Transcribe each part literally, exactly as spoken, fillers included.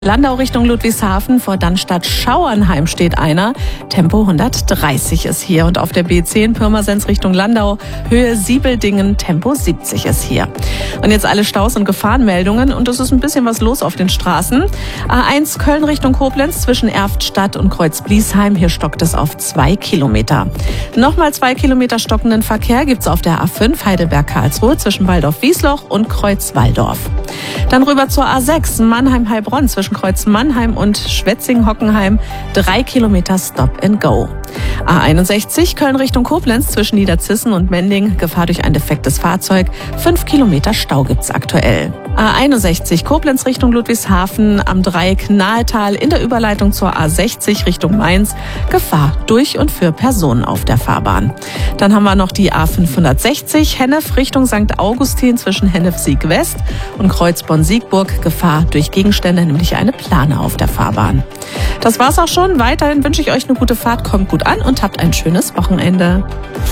Landau Richtung Ludwigshafen, vor Dannstatt-Schauernheim steht einer. Tempo hundertdreißig ist hier. Und auf der B zehn Pirmasens Richtung Landau, Höhe Siebeldingen, Tempo siebzig ist hier. Und jetzt alle Staus und Gefahrenmeldungen. Und es ist ein bisschen was los auf den Straßen. A eins Köln Richtung Koblenz zwischen Erftstadt und Kreuz-Bliesheim. Hier stockt es auf zwei Kilometer. Nochmal zwei Kilometer stockenden Verkehr gibt's auf der A fünf Heidelberg-Karlsruhe zwischen Waldorf-Wiesloch und Kreuz-Walldorf. Dann rüber zur A sechs Mannheim-Heilbronn zwischen Kreuz Mannheim und Schwetzing-Hockenheim, drei Kilometer Stop and Go. A einundsechzig Köln Richtung Koblenz zwischen Niederzissen und Mending, Gefahr durch ein defektes Fahrzeug, fünf Kilometer Stau gibt's aktuell. A einundsechzig Koblenz Richtung Ludwigshafen am Dreieck Nahetal in der Überleitung zur A sechzig Richtung Mainz, Gefahr durch und für Personen auf der Fahrbahn. Dann haben wir noch die A fünfhundertsechzig Hennef Richtung Sankt Augustin zwischen Hennef-Sieg-West und Kreuzborn-Siegburg, Gefahr durch Gegenstände, nämlich eine Plane auf der Fahrbahn. Das war's auch schon. Weiterhin wünsche ich euch eine gute Fahrt, kommt gut an und habt ein schönes Wochenende.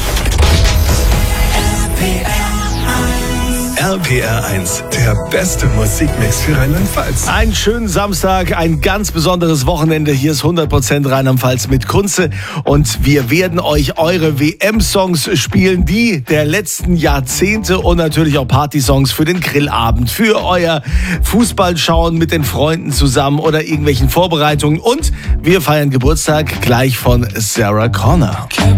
R P R eins, der beste Musikmix für Rheinland-Pfalz. Einen schönen Samstag, ein ganz besonderes Wochenende. Hier ist hundert Prozent Rheinland-Pfalz mit Kunze. Und wir werden euch eure W M-Songs spielen, die der letzten Jahrzehnte und natürlich auch Partysongs für den Grillabend, für euer Fußballschauen mit den Freunden zusammen oder irgendwelchen Vorbereitungen. Und wir feiern Geburtstag gleich von Sarah Connor.